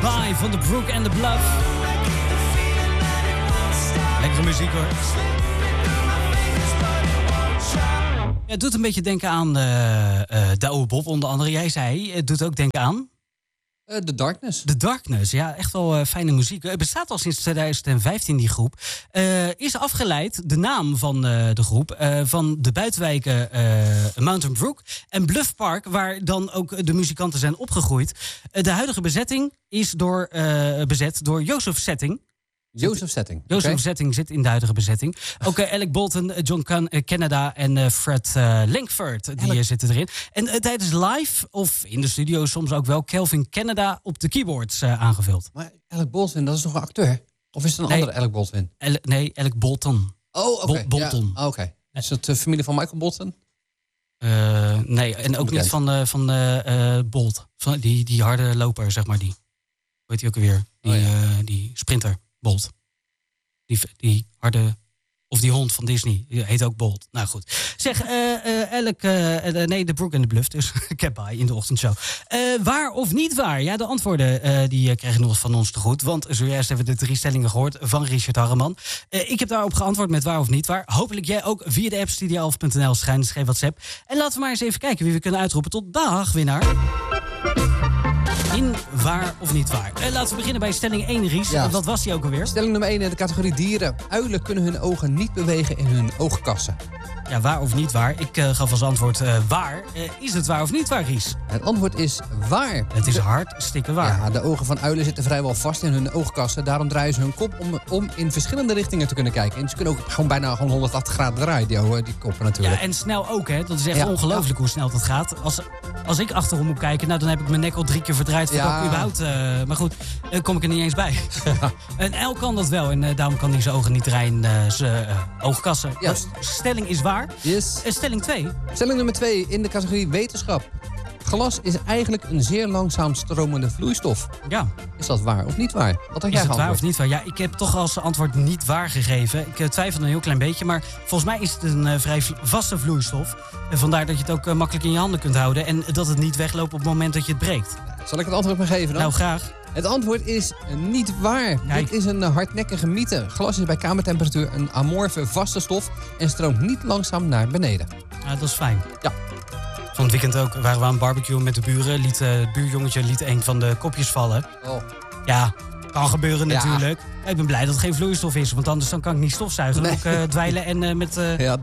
By van The Brook and the Bluff. Lekkere muziek hoor. Ja, het doet een beetje denken aan de oude Bob onder andere. Jij zei, het doet ook denken aan... The Darkness. The Darkness, ja, echt wel fijne muziek. Het bestaat al sinds 2015, die groep. Is afgeleid, de naam van de groep, van de buitenwijken Mountain Brook en Bluff Park, waar dan ook de muzikanten zijn opgegroeid. De huidige bezetting is bezet door Joseph Setting. Joseph Setting zit in de huidige bezetting. Ook Alec Bolton, John Canada en Fred Langford, die zitten erin. En tijdens live, of in de studio soms ook wel, Kelvin Canada op de keyboards aangevuld. Maar Alec Baldwin, dat is toch een acteur? Of is het een andere Alec Baldwin? Alec Bolton. Oh, oké. Bolton. Ja, oké. Is het de familie van Michael Bolton? Nee, en ook niet van Bolt. Van die harde loper, zeg maar. Die, weet je ook alweer? Die sprinter. Bolt. Die harde... Of die hond van Disney. Die heet ook Bolt. Nou goed. Zeg, de Brook en de Bluff. Dus Cap in de ochtendshow. Waar of niet waar? Ja, de antwoorden die krijgen nog van ons te goed. Want zojuist hebben we de 3 stellingen gehoord van Richard Harreman. Ik heb daarop geantwoord met waar of niet waar. Hopelijk jij ook via de app studio11.nl /schreef WhatsApp. En laten we maar eens even kijken wie we kunnen uitroepen tot dagwinnaar. In waar of niet waar. Laten we beginnen bij stelling 1, Ries. Ja. Wat was die ook alweer? Stelling nummer 1 in de categorie dieren. Uilen kunnen hun ogen niet bewegen in hun oogkassen. Ja, waar of niet waar? Ik gaf als antwoord waar. Is het waar of niet waar, Ries? Het antwoord is waar. Het is hartstikke waar. Ja, de ogen van uilen zitten vrijwel vast in hun oogkassen. Daarom draaien ze hun kop om in verschillende richtingen te kunnen kijken. En ze kunnen ook gewoon bijna 180 graden draaien, die koppen natuurlijk. Ja, en snel ook, hè. Dat is echt ongelooflijk hoe snel dat gaat. Als ik achterom moet kijken, nou, dan heb ik mijn nek al 3 keer verdraaid. Überhaupt, maar goed, kom ik er niet eens bij. En El kan dat wel. En daarom kan hij zijn ogen niet draaien in zijn oogkassen. Juist. Stelling is waar. Yes. Stelling 2. Stelling nummer 2 in de categorie wetenschap. Glas is eigenlijk een zeer langzaam stromende vloeistof. Ja. Is dat waar of niet waar? Wat had jij Is het waar geantwoord? of niet waar? Ja, ik heb toch als antwoord niet waar gegeven. Ik twijfel een heel klein beetje, maar volgens mij is het een vrij vaste vloeistof. En vandaar dat je het ook makkelijk in je handen kunt houden. En dat het niet wegloopt op het moment dat je het breekt. Zal ik het antwoord maar geven dan? Nou, graag. Het antwoord is niet waar. Kijk. Dit is een hardnekkige mythe. Glas is bij kamertemperatuur een amorfe vaste stof en stroomt niet langzaam naar beneden. Ja, dat is fijn. Ja. Van het weekend ook waren we aan het barbecue met de buren. Het buurjongetje liet een van de kopjes vallen. Oh. Ja, kan gebeuren Ja. natuurlijk. Ik ben blij dat het geen vloeistof is, want anders dan kan ik niet stofzuigen. Dan moet ik dweilen en met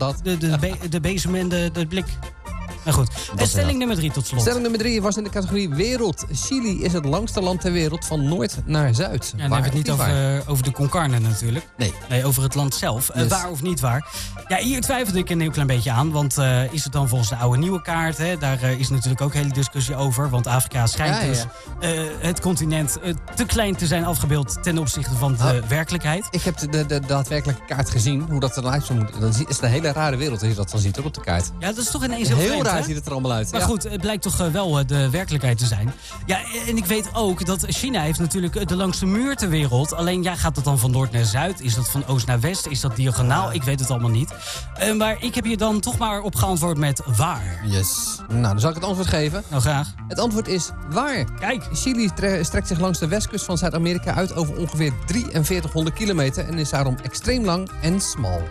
de bezem en de blik. Maar goed, stelling nummer 3 tot slot. Stelling nummer 3 was in de categorie wereld. Chili is het langste land ter wereld van noord naar zuid. Ja, dan hebben we het niet over de Concarne natuurlijk. Nee, over het land zelf. Yes. Waar of niet waar? Ja, hier twijfelde ik een heel klein beetje aan. Want is het dan volgens de oude nieuwe kaart? Hè? Daar is natuurlijk ook hele discussie over. Want Afrika schijnt het continent te klein te zijn afgebeeld ten opzichte van de werkelijkheid. Ik heb de daadwerkelijke kaart gezien, hoe dat eruit zou moeten. Dan is het een hele rare wereld als je dat dan ziet op de kaart. Ja, dat is toch ineens heel vreemd, raar hè? ziet het er allemaal uit. Maar goed, het blijkt toch wel de werkelijkheid te zijn. Ja, en ik weet ook dat China heeft natuurlijk de langste muur ter wereld. Alleen, ja, gaat het dan van noord naar zuid? Is dat van oost naar west? Is dat diagonaal? Ik weet het allemaal niet. Maar ik heb hier dan toch maar op geantwoord met waar. Yes. Nou, dan zal ik het antwoord geven. Nou, graag. Het antwoord is waar. Kijk. Chili strekt zich langs de westkust van Zuid-Amerika uit over ongeveer 4300 kilometer... en is daarom extreem lang en smal.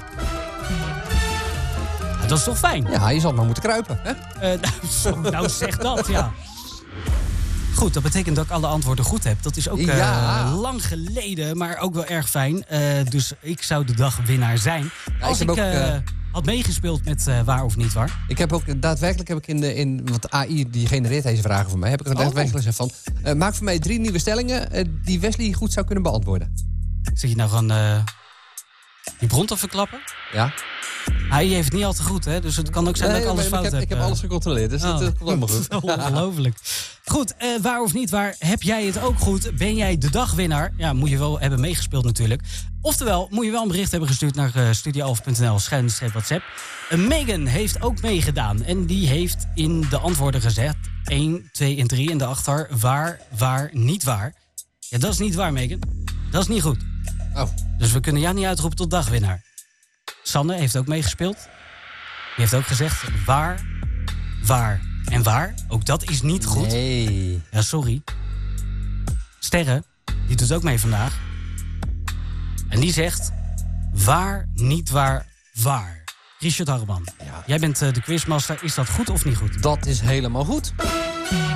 Dat is toch fijn? Ja, je zal maar moeten kruipen, hè? Nou zeg dat, ja. Goed, dat betekent dat ik alle antwoorden goed heb. Dat is ook lang geleden, maar ook wel erg fijn. Dus ik zou de dagwinnaar zijn. Ja, als ik had meegespeeld met waar of niet waar. Ik heb ook daadwerkelijk want AI die genereert deze vragen voor mij, heb ik er daadwerkelijk gezegd van. Maak voor mij 3 nieuwe stellingen die Wesley goed zou kunnen beantwoorden. Zeg je nou gewoon die bron te verklappen? Ja. Hij heeft het niet al te goed, hè? Dus het kan ook zijn dat ik alles fout heb. Ik heb alles gecontroleerd, dus dat komt helemaal goed. Ongelooflijk. Goed, waar of niet waar, heb jij het ook goed? Ben jij de dagwinnaar? Ja, moet je wel hebben meegespeeld natuurlijk. Oftewel, moet je wel een bericht hebben gestuurd naar studio11.nl /WhatsApp. Megan heeft ook meegedaan. En die heeft in de antwoorden gezegd 1, 2 en 3 in de achter waar, niet waar. Ja, dat is niet waar, Megan. Dat is niet goed. Oh. Dus we kunnen jou niet uitroepen tot dagwinnaar. Sanne heeft ook meegespeeld. Die heeft ook gezegd waar en waar. Ook dat is niet goed. Nee. Ja, sorry. Sterre, die doet ook mee vandaag. En die zegt... Waar, niet waar, waar. Richard Harreman, jij bent de quizmaster. Is dat goed of niet goed? Dat is helemaal goed.